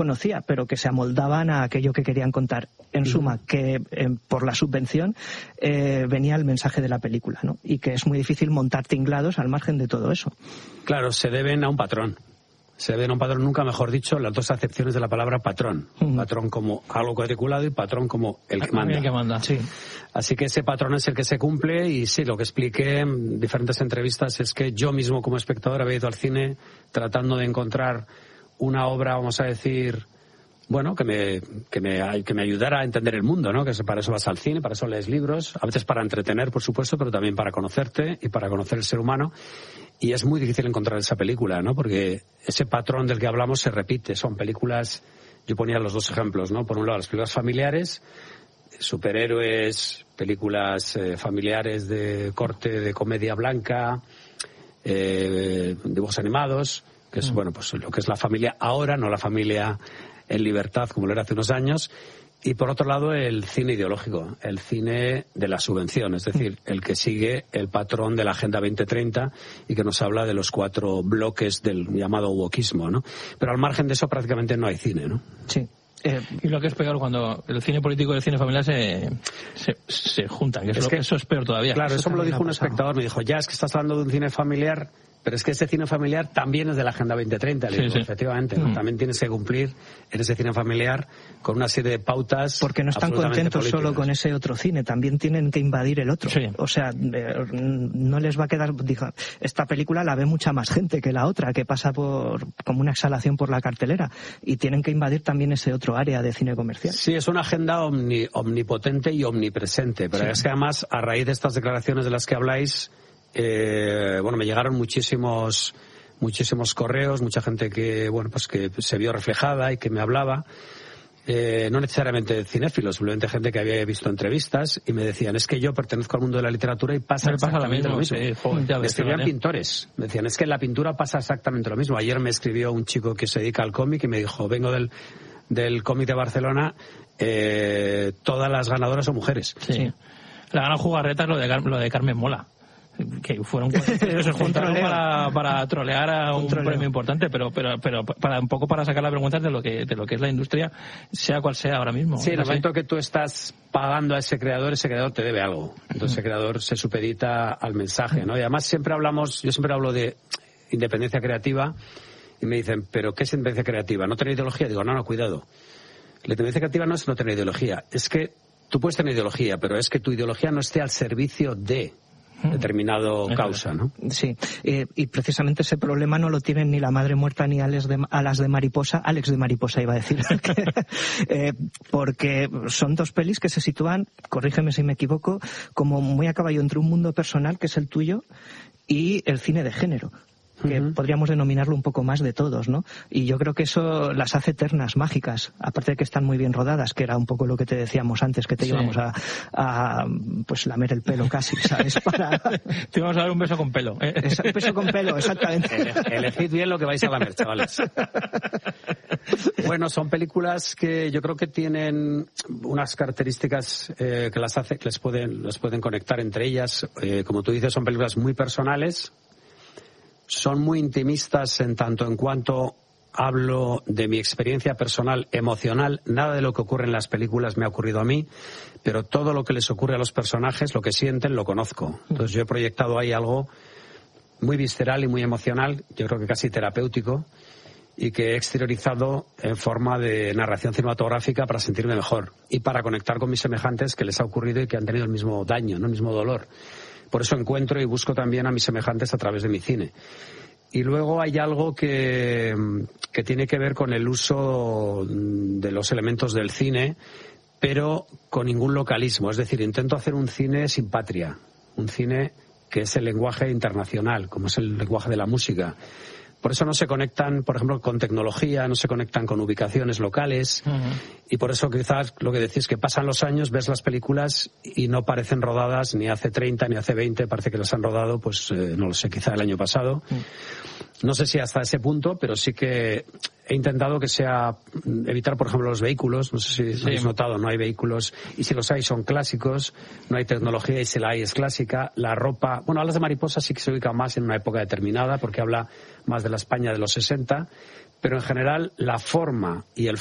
conocía, pero que se amoldaban a aquello que querían contar. En suma, que por la subvención venía el mensaje de la película, ¿no? Y que es muy difícil montar tinglados al margen de todo eso. Claro, se deben a un patrón. Se deben a un patrón, nunca mejor dicho, las dos acepciones de la palabra patrón. Patrón como algo cuadriculado y patrón como el que manda. El que manda, sí. Así que ese patrón es el que se cumple y sí, lo que expliqué en diferentes entrevistas es que yo mismo como espectador había ido al cine tratando de encontrar una obra, vamos a decir, bueno, que me ayudara a entender el mundo, ¿no? Que para eso vas al cine, para eso lees libros, a veces para entretener, por supuesto, pero también para conocerte y para conocer el ser humano. Y es muy difícil encontrar esa película, ¿no? Porque ese patrón del que hablamos se repite. Son películas, yo ponía los dos ejemplos, ¿no? Por un lado, las películas familiares, superhéroes, películas familiares de corte de comedia blanca, dibujos animados, que es, bueno, pues lo que es la familia ahora, no la familia en libertad como lo era hace unos años. Y por otro lado, el cine ideológico, el cine de la subvención, es decir, el que sigue el patrón de la Agenda 2030 y que nos habla de los 4 bloques del llamado wokismo, ¿no? Pero al margen de eso prácticamente no hay cine, ¿no? Sí. Y lo que es peor cuando el cine político y el cine familiar se juntan, que eso es peor todavía. Claro, eso me lo dijo un espectador, me dijo, ya es que estás hablando de un cine familiar, pero es que ese cine familiar también es de la Agenda 2030, le digo, efectivamente, ¿no? También tienes que cumplir en ese cine familiar con una serie de pautas. Porque no están contentos solo con ese otro cine, también tienen que invadir el otro. Sí. O sea, no les va a quedar, esta película la ve mucha más gente que la otra, que pasa como una exhalación por la cartelera, y tienen que invadir también ese otro área de cine comercial. Sí, es una agenda omnipotente y omnipresente, pero es que además, a raíz de estas declaraciones de las que habláis, bueno, me llegaron muchísimos correos, mucha gente que, bueno, pues que se vio reflejada y que me hablaba, no necesariamente cinéfilos, simplemente gente que había visto entrevistas y me decían, es que yo pertenezco al mundo de la literatura y pasa exactamente lo mismo. Me escribían pintores, me decían, es que en la pintura pasa exactamente lo mismo. Ayer me escribió un chico que se dedica al cómic y me dijo, vengo del cómic de Barcelona, todas las ganadoras son mujeres. Sí. La gran jugarreta es lo de Carmen Mola, que fueron se juntaron para trolear a un premio importante, pero para un poco para sacar las vergüenzas de lo que es la industria, sea cual sea ahora mismo. Sí, en el momento que tú estás pagando a ese creador te debe algo. Entonces ese creador se supedita al mensaje, ¿no? Y además yo siempre hablo de independencia creativa y me dicen, ¿pero qué es independencia creativa? ¿No tener ideología? Digo, no, cuidado. La independencia creativa no es no tener ideología, es que tú puedes tener ideología, pero es que tu ideología no esté al servicio de determinado causa, ¿no? Sí, y precisamente ese problema no lo tienen ni La madre muerta ni Alex de Mariposa iba a decir, porque son dos pelis que se sitúan, corrígeme si me equivoco, como muy a caballo entre un mundo personal, que es el tuyo, y el cine de género, que podríamos denominarlo un poco más de todos, ¿no? Y yo creo que eso las hace eternas, mágicas, aparte de que están muy bien rodadas, que era un poco lo que te decíamos antes, que te íbamos a pues lamer el pelo casi, ¿sabes? Te íbamos a dar un beso con pelo. Un beso con pelo, exactamente. Elegid bien lo que vais a lamer, chavales. Bueno, son películas que yo creo que tienen unas características que les pueden conectar entre ellas. Como tú dices, son películas muy personales. Son muy intimistas en tanto en cuanto hablo de mi experiencia personal, emocional. Nada de lo que ocurre en las películas me ha ocurrido a mí, pero todo lo que les ocurre a los personajes, lo que sienten, lo conozco. Entonces yo he proyectado ahí algo muy visceral y muy emocional, yo creo que casi terapéutico, y que he exteriorizado en forma de narración cinematográfica para sentirme mejor y para conectar con mis semejantes que les ha ocurrido y que han tenido el mismo daño, ¿no? El mismo dolor. Por eso encuentro y busco también a mis semejantes a través de mi cine. Y luego hay algo que tiene que ver con el uso de los elementos del cine, pero con ningún localismo. Es decir, intento hacer un cine sin patria, un cine que es el lenguaje internacional, como es el lenguaje de la música. Por eso no se conectan, por ejemplo, con tecnología, no se conectan con ubicaciones locales. Y por eso quizás lo que decís, que pasan los años, ves las películas y no parecen rodadas ni hace 30 ni hace 20, parece que las han rodado, pues no lo sé, quizá el año pasado. No sé si hasta ese punto, pero sí que he intentado que sea evitar, por ejemplo, los vehículos. No sé si habéis notado, no hay vehículos, y si los hay son clásicos. No hay tecnología, y si la hay es clásica. La ropa, bueno, Alas de Mariposa sí que se ubica más en una época determinada, porque habla más de la España de los 60, pero en general la forma y el